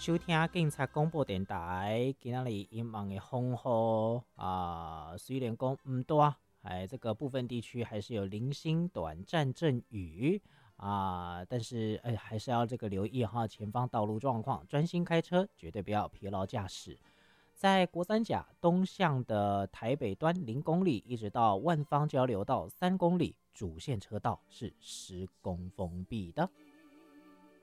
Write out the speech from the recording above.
收听警察广播电台，今仔日阴霾的风雨虽然讲唔大，这个部分地区还是有零星短暂阵雨但是还是要这个留意哈前方道路状况，专心开车，绝对不要疲劳驾驶。在国三甲东向的台北端0公里，一直到万芳交流道3公里，主线车道是施工封闭的。